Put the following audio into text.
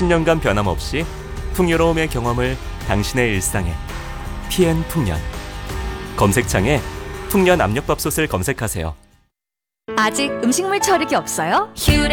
10년간 변함없이 풍요로움의 경험을 당신의 일상에. PN 풍년. 검색창에 풍년 압력밥솥을 검색하세요. 아직 음식물 처리기 없어요?